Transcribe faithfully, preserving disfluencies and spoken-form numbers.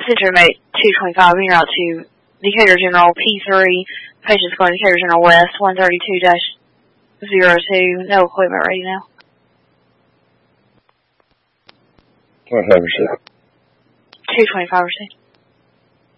Center Mate two twenty-five, en route to Decatur General P three, patient's going to Decatur General West, one thirty-two dash zero two, no equipment ready now. twenty-five percent. two twenty-five percent.